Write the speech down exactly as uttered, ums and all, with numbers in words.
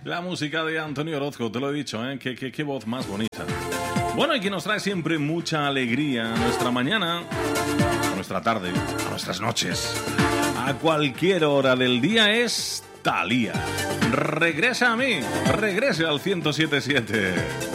La música de Antonio Orozco, te lo he dicho, ¿eh? Qué, qué, qué voz más bonita. Bueno, y que nos trae siempre mucha alegría a nuestra mañana, a nuestra tarde, a nuestras noches, a cualquier hora del día es Thalía. Regresa a mí, regrese al ciento siete punto siete.